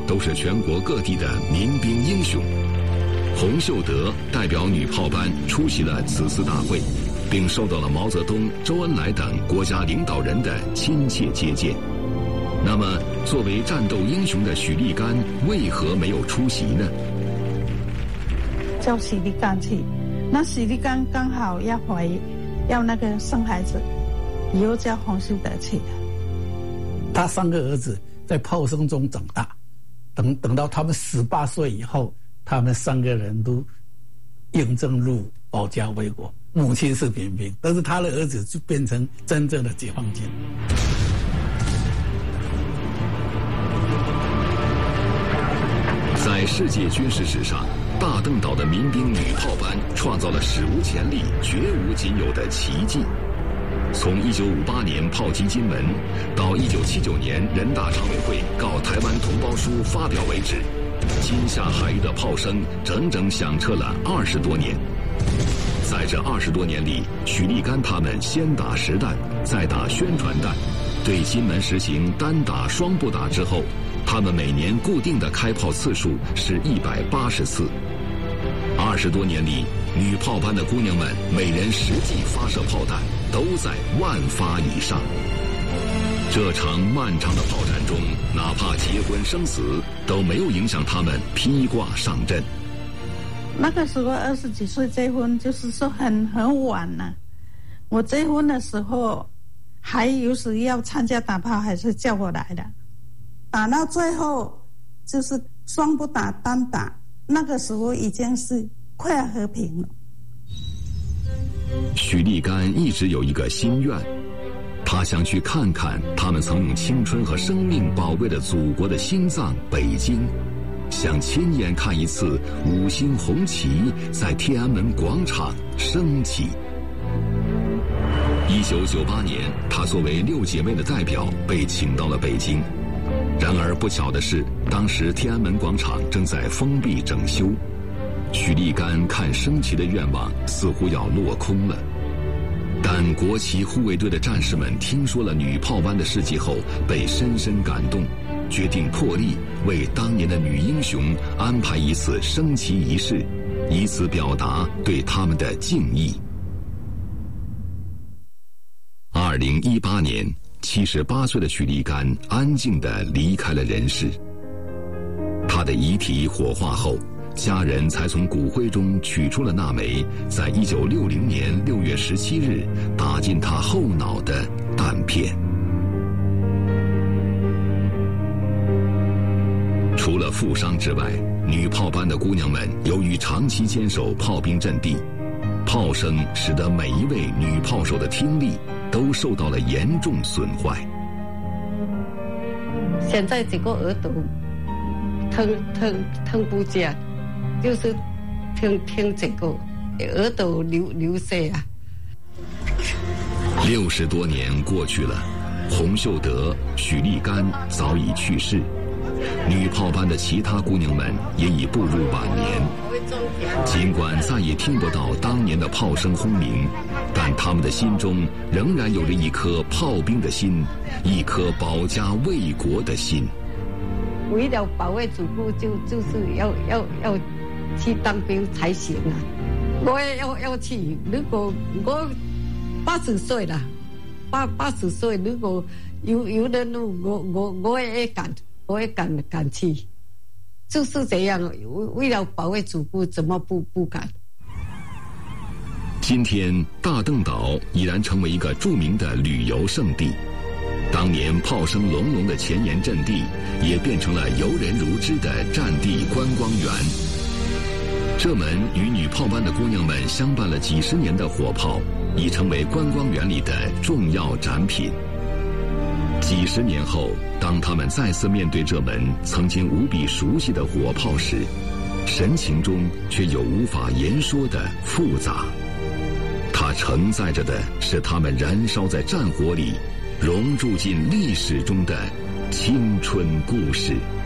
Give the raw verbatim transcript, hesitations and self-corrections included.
都是全国各地的民兵英雄。洪秀德代表女炮班出席了此次大会，并受到了毛泽东、周恩来等国家领导人的亲切接见。那么，作为战斗英雄的许立竿为何没有出席呢？ 叫许立竿去，那许立竿刚好要怀，要那个生孩子，以后叫洪秀德去的。 他三个儿子在炮声中长大，等等到他们十八岁以后，他们三个人都应征入保家卫国。母亲是民兵，但是他的儿子就变成真正的解放军。 在世界军事史上，大邓岛的民兵女炮班创造了史无前例、绝无仅有的奇迹。从一九五八年炮击金门，到一九七九年人大常委会告台湾同胞书发表为止，金夏海域的炮声整整响彻了二十多年。在这二十多年里，许立竿他们先打实弹，再打宣传弹，对金门实行单打双不打之后，他们每年固定的开炮次数是一百八十次。二十多年里，女炮班的姑娘们每人实际发射炮弹都在万发以上。这场漫长的炮战中，哪怕结婚生死都没有影响他们披挂上阵。 那个时候二十几岁结婚，就是说很很晚了、啊。我结婚的时候，还有时要参加打炮，还是叫我来的。打到最后，就是双不打单打，那个时候已经是快要和平了。 许立竿一直有一个心愿，他想去看看他们曾用青春和生命保卫了祖国的心脏北京，想亲眼看一次五星红旗在天安门广场升起。一九九八年，他作为六姐妹的代表被请到了北京。然而不巧的是，当时天安门广场正在封闭整修，许立竿看升旗的愿望似乎要落空了。但国旗护卫队的战士们听说了女炮班的事迹后，被深深感动，决定破例为当年的女英雄安排一次升旗仪式，以此表达对他们的敬意。二零一八年，七十八岁的许立竿安静地离开了人世。他的遗体火化后，家人才从骨灰中取出了那枚在一九六零年六月十七日打进他后脑的弹片。除了负伤之外，女炮班的姑娘们由于长期坚守炮兵阵地，炮声使得每一位女炮手的听力都受到了严重损坏。 现在这个耳朵疼疼疼不见，就是听听这个耳朵流流血啊。 六十多年过去了，洪秀德、许立竿早已去世，女炮班的其他姑娘们也已步入晚年。尽管再也听不到当年的炮声轰鸣，但他们的心中仍然有着一颗炮兵的心，一颗保家卫国的心。 为了保卫祖国，就就是要要要去当兵才行啊！我也要要去。如果我八十岁了，八八十岁，如果有有的路，我我我也敢，我也敢敢去。就是这样，为了保卫祖国，怎么不不敢？ 今天，大邓岛已然成为一个著名的旅游胜地。当年炮声隆隆的前沿阵地，也变成了游人如织的战地观光园。这门与女炮班的姑娘们相伴了几十年的火炮，已成为观光园里的重要展品。几十年后，当他们再次面对这门曾经无比熟悉的火炮时，神情中却有无法言说的复杂。它承载着的是他们燃烧在战火里，融铸进历史中的青春故事。